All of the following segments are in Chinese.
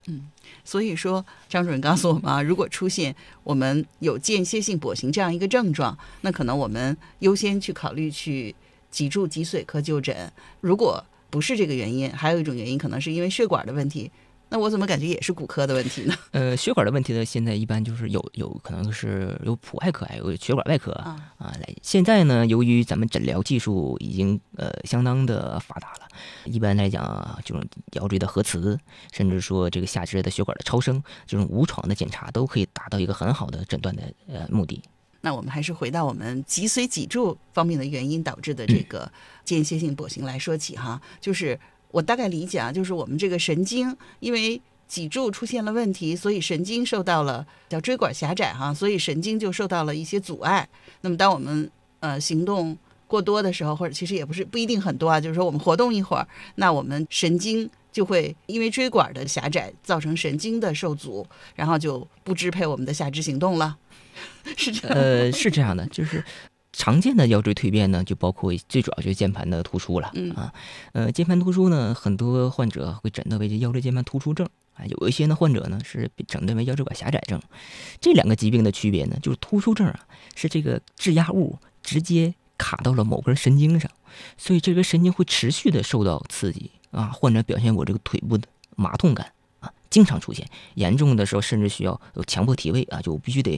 所以说张主任告诉我们啊，如果出现我们有间歇性跛行这样一个症状，那可能我们优先去考虑去脊柱脊髓科就诊。如果不是这个原因，还有一种原因可能是因为血管的问题，那我怎么感觉也是骨科的问题呢？ 血管的问题呢，现在一般就是有可能是有普外科，还有血管外科来。现在呢，由于咱们诊疗技术已经相当的发达了，一般来讲，这种腰椎的核磁，甚至说这个下肢的血管的超声，这种无创的检查都可以达到一个很好的诊断的目的。 那我们还是回到我们脊髓脊柱方面的原因导致的这个间歇性跛行来说起哈，就是我大概理解啊，就是我们这个神经因为脊柱出现了问题，所以神经受到了叫椎管狭窄哈，所以神经就受到了一些阻碍。那么当我们行动过多的时候，或者其实也不一定很多啊，就是说我们活动一会儿，那我们神经就会因为椎管的狭窄造成神经的受阻，然后就不支配我们的下肢行动了。是这样是这样的，就是常见的腰椎蜕变呢，就包括最主要就是键盘的突出了键盘突出呢，很多患者会诊断为腰椎间盘突出症有一些呢患者呢是被诊断为腰椎管狭窄症。这两个疾病的区别呢，就是突出症是这个质压物直接卡到了某根神经上，所以这根神经会持续的受到刺激患者表现我这个腿部的麻痛感经常出现，严重的时候甚至需要有强迫体位就必须得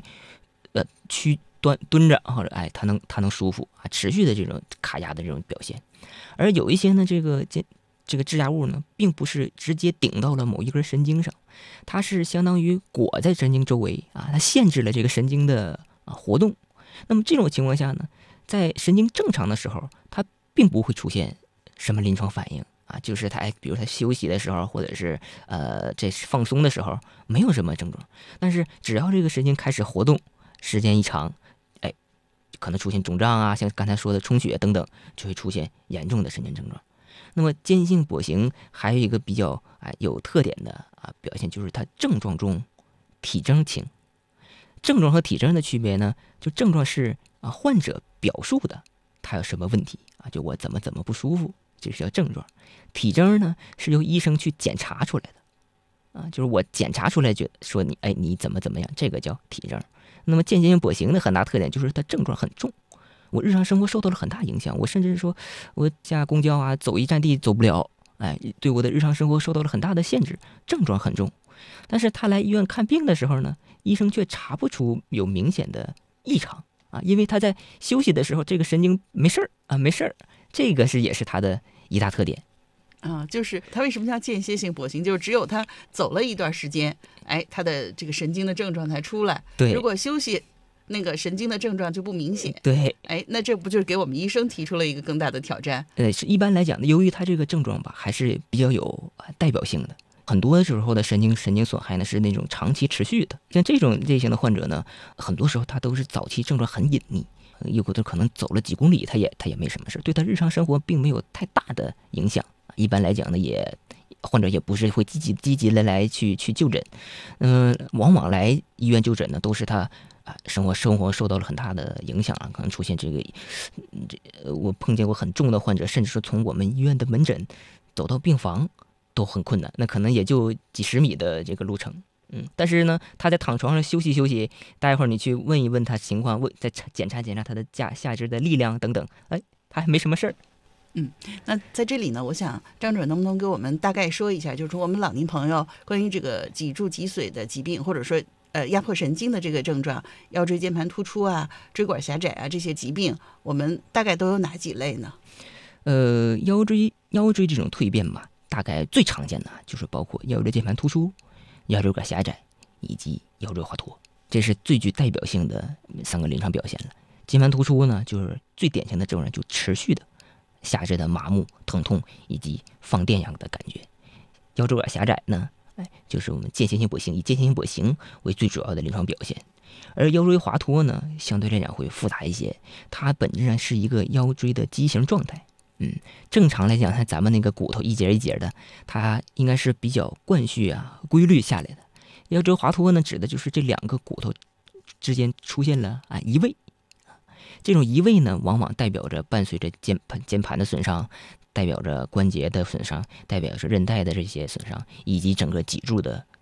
蹲着或者他能舒服持续的这种卡压的这种表现。而有一些呢，这个质压物呢，并不是直接顶到了某一根神经上，它是相当于裹在神经周围它限制了这个神经的活动。那么这种情况下呢，在神经正常的时候，它并不会出现什么临床反应就是比如他休息的时候，或者是这放松的时候，没有什么症状。但是只要这个神经开始活动，时间一长，可能出现肿胀像刚才说的充血等等，就会出现严重的神经症状。那么间歇性跛行还有一个比较有特点的表现，就是它症状中体征轻。症状和体征的区别呢，就症状是患者表述的他有什么问题就我怎么不舒服，这是叫症状。体征呢是由医生去检查出来的就是我检查出来说你怎么样，这个叫体征。那么间歇性跛行的很大特点就是它症状很重，我日常生活受到了很大影响，我甚至说我下公交走一站地走不了，对我的日常生活受到了很大的限制，症状很重。但是他来医院看病的时候呢，医生却查不出有明显的异常因为他在休息的时候，这个神经没事儿这个也是他的一大特点。 就是他为什么叫间歇性跛行，就是只有他走了一段时间，他的这个神经的症状才出来。 对， 如果休息，那个神经的症状就不明显。 对， 那这不就是给我们医生提出了一个更大的挑战？ 是一般来讲呢，由于他这个症状吧，还是比较有代表性的。很多时候的神经损害呢是那种长期持续的，像这种类型的患者呢，很多时候他都是早期症状很隐匿，有的可能走了几公里，他也没什么事，对他日常生活并没有太大的影响。一般来讲呢，患者也不是会积极的来去就诊，往往来医院就诊呢，都是他生活受到了很大的影响可能出现我碰见过很重的患者，甚至说从我们医院的门诊走到病房都很困难，那可能也就几十米的这个路程。但是呢，他在躺床上休息，待一会儿你去问一问他情况，再检查他的下肢的力量等等，他还没什么事儿。 那在这里呢，我想张主任能不能给我们大概说一下，就是我们老年朋友关于这个脊柱脊髓的疾病，或者说压迫神经的这个症状，腰椎间盘突出椎管狭窄这些疾病，我们大概都有哪几类呢？ 腰椎这种蜕变吧，大概最常见的就是包括腰椎间盘突出、腰椎管狭窄以及腰椎滑脱，这是最具代表性的3个临床表现了。间盘突出呢，就是最典型的症状，就持续的下肢的麻木、疼痛以及放电样的感觉。腰椎管狭窄呢，就是我们间歇性跛行，以间歇性跛行为最主要的临床表现。而腰椎滑脱呢，相对来讲会复杂一些，它本质上是一个腰椎的畸形状态。正常来讲，咱们那个骨头一节一节的，它应该是比较惯序规律下来的。腰椎滑脱呢，指的就是这2个骨头之间出现了移位。这种移位呢，往往代表着伴随着肩盘的损伤， 代表着关节的损伤，代表着韧带的这些损伤，以及整个脊柱的